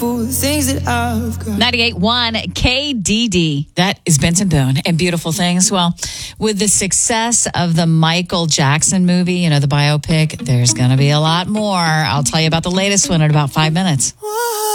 things that I've got. 98.1 KDD. That is Benson Boone and Beautiful Things. Well, with the success of the Michael Jackson movie, the biopic, there's going to be a lot more. I'll tell you about the latest one in about 5 minutes.